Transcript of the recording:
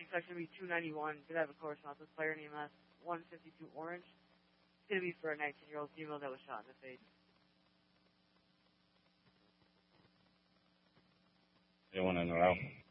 section will be 291. Could have a correspondence with player in EMS 152 Orange. It's going to be for a 19-year-old female that was shot in the face. They want to know.